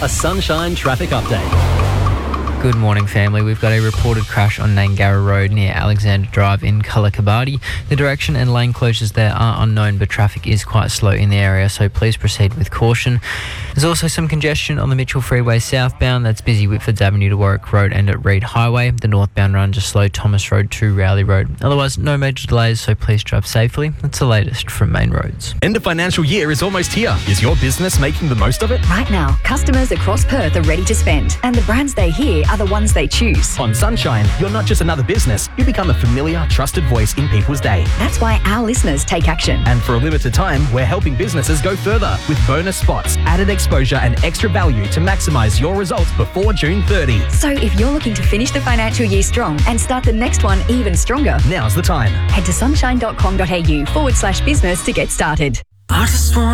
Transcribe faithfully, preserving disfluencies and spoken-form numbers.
A Sunshine traffic update. Good morning, family. We've got a reported crash on Nangara Road near Alexander Drive in Kalakabadi. The direction and lane closures there are unknown, but traffic is quite slow in the area, so please proceed with caution. There's also some congestion on the Mitchell Freeway southbound. That's busy Whitfords Avenue to Warwick Road and at Reed Highway. The northbound run just slow Thomas Road to Rowley Road. Otherwise, no major delays, so please drive safely. That's the latest from Main Roads. End of financial year is almost here. Is your business making the most of it? Right now, customers across Perth are ready to spend, and the brands they hear are the ones they choose. On Sunshine, you're not just another business, you become a familiar, trusted voice in people's day. That's why our listeners take action. And for a limited time, we're helping businesses go further with bonus spots, added exposure and extra value to maximise your results before June thirtieth. So if you're looking to finish the financial year strong and start the next one even stronger, now's the time. Head to sunshine.com.au forward slash business to get started. I just want